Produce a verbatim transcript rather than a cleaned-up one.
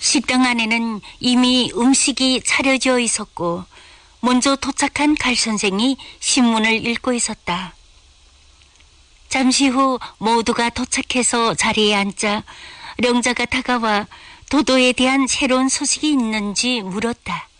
식당 안에는 이미 음식이 차려져 있었고 먼저 도착한 갈 선생이 신문을 읽고 있었다. 잠시 후 모두가 도착해서 자리에 앉자 령자가 다가와 도도에 대한 새로운 소식이 있는지 물었다.